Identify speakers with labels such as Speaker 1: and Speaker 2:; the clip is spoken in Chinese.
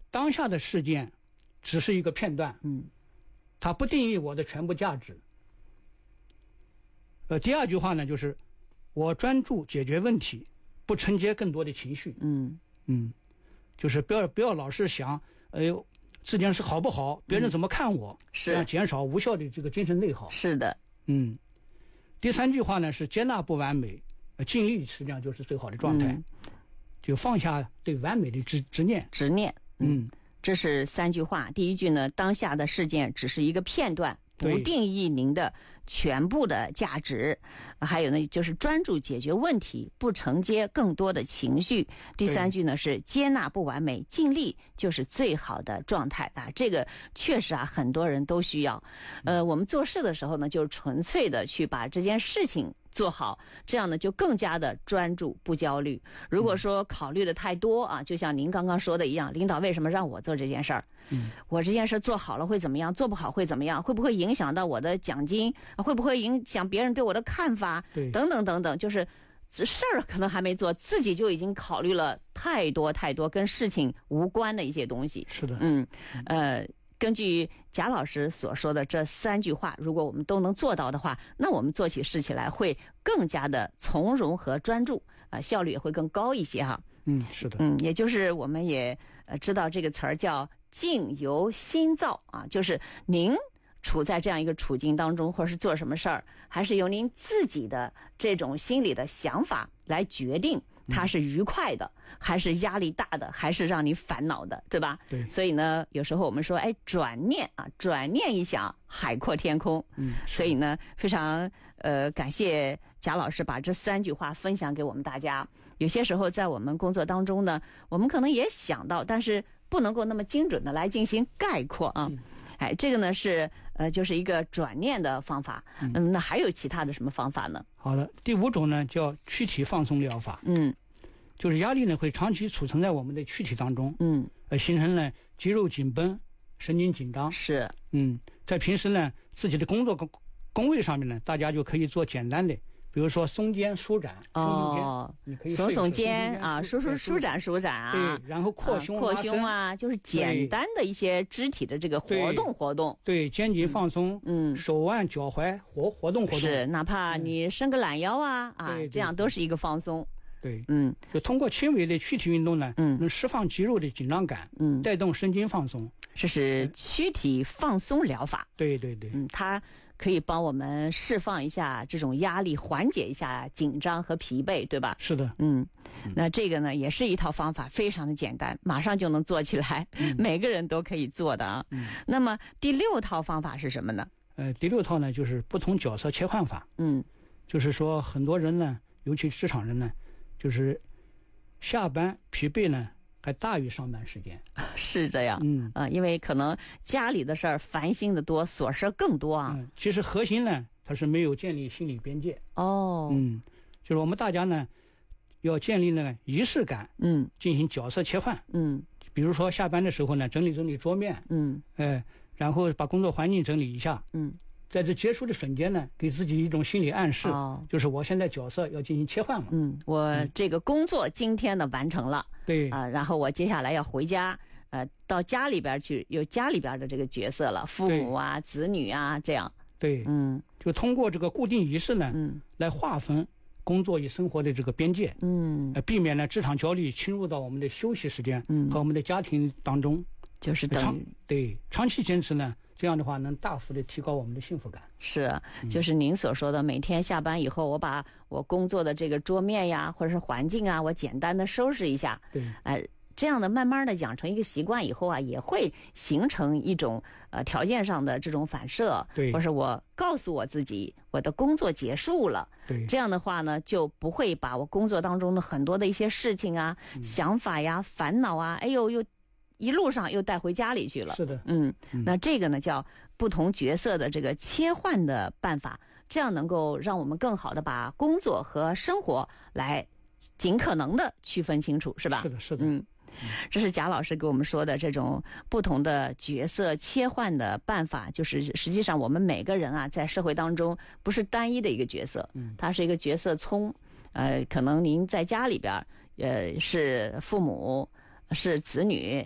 Speaker 1: 当下的事件只是一个片段，它不定义我的全部价值。第二句话呢，就是我专注解决问题，不承接更多的情绪。就是不要老是想，哎呦，这件事好不好，别人怎么看我，这样减少无效的这个精神内耗。
Speaker 2: 是的。
Speaker 1: 第三句话呢是接纳不完美，尽力实际上就是最好的状态。就放下对完美的执念。
Speaker 2: 这是3句话。第一句呢，当下的事件只是一个片段，不定义您的全部的价值。还有呢，就是专注解决问题，不承接更多的情绪。第3句呢是接纳不完美，尽力就是最好的状态啊。这个确实啊，很多人都需要。我们做事的时候呢，就纯粹的去把这件事情做好，这样呢就更加的专注不焦虑。如果说考虑的太多啊，就像您刚刚说的一样，领导为什么让我做这件事儿？我这件事做好了会怎么样？做不好会怎么样？会不会影响到我的奖金？会不会影响别人对我的看法？等等等等，就是这事儿可能还没做，自己就已经考虑了太多太多跟事情无关的一些东西。
Speaker 1: 是的。
Speaker 2: 根据贾老师所说的这3句话，如果我们都能做到的话，那我们做起事起来会更加的从容和专注，效率也会更高一些哈。
Speaker 1: 是的。
Speaker 2: 也就是我们也知道这个词儿叫境由心造啊，就是您处在这样一个处境当中，或者是做什么事儿，还是由您自己的这种心理的想法来决定它是愉快的，还是压力大的，还是让你烦恼的，对吧？
Speaker 1: 对。
Speaker 2: 所以呢，有时候我们说，转念一想，海阔天空。所以呢，非常感谢贾老师把这3句话分享给我们大家。有些时候在我们工作当中呢，我们可能也想到，但是不能够那么精准的来进行概括啊。这个呢是就是一个转念的方法。那还有其他的什么方法呢？
Speaker 1: 好的，第5种呢叫躯体放松疗法。就是压力呢会长期储存在我们的躯体当中，形成呢肌肉紧绷、神经紧张。
Speaker 2: 是。
Speaker 1: 在平时呢自己的工作工位上面呢，大家就可以做简单的，比如说松肩舒展。你可以
Speaker 2: 耸肩啊，舒展啊。
Speaker 1: 对，然后扩胸
Speaker 2: 啊，就是简单的一些肢体的这个活动。
Speaker 1: 对，肩颈放松，手腕脚踝活动。
Speaker 2: 是，哪怕你伸个懒腰啊，这样都是一个放松。
Speaker 1: 对。就通过轻微的躯体运动呢，能释放肌肉的紧张感，带动神经放松。
Speaker 2: 这是躯体放松疗法。
Speaker 1: 对。
Speaker 2: 它可以帮我们释放一下这种压力，缓解一下紧张和疲惫，对吧？
Speaker 1: 是的。
Speaker 2: 那这个呢也是一套方法，非常的简单，马上就能做起来，每个人都可以做的啊。那么第6套方法是什么呢？
Speaker 1: 第6套呢就是不同角色切换法。就是说很多人呢，尤其职场人呢，就是下班疲惫呢还大于上班时间。
Speaker 2: 是这样。因为可能家里的事儿烦心的多，琐事更多啊。
Speaker 1: 其实核心呢，它是没有建立心理边界。就是我们大家呢要建立呢仪式感，进行角色切换。比如说下班的时候呢，整理整理桌面，然后把工作环境整理一下。在这结束的瞬间呢，给自己一种心理暗示，就是我现在角色要进行切换了。
Speaker 2: 我这个工作今天的完成了。
Speaker 1: 对。
Speaker 2: 然后我接下来要回家，到家里边去，有家里边的这个角色了，父母啊、子女啊，这样。
Speaker 1: 对。就通过这个固定仪式呢，来划分工作与生活的这个边界。避免呢职场焦虑侵入到我们的休息时间和我们的家庭当中。
Speaker 2: 就是
Speaker 1: 长期坚持呢，这样的话能大幅的提高我们的幸福感。
Speaker 2: 是，就是您所说的，每天下班以后，我把我工作的这个桌面呀，或者是环境啊，我简单的收拾一下。
Speaker 1: 对。
Speaker 2: 这样的慢慢的养成一个习惯以后啊，也会形成一种条件上的这种反射。
Speaker 1: 对。
Speaker 2: 或是我告诉我自己，我的工作结束了。
Speaker 1: 对。
Speaker 2: 这样的话呢，就不会把我工作当中的很多的一些事情啊、想法呀、烦恼啊，又一路上又带回家里去了。
Speaker 1: 是的。
Speaker 2: 那这个呢叫不同角色的这个切换的办法，这样能够让我们更好的把工作和生活来尽可能的区分清楚，是吧？
Speaker 1: 是的。
Speaker 2: 这是贾老师给我们说的这种不同的角色切换的办法，就是实际上我们每个人啊，在社会当中不是单一的一个角色，它是一个角色葱。可能您在家里边，是父母，是子女，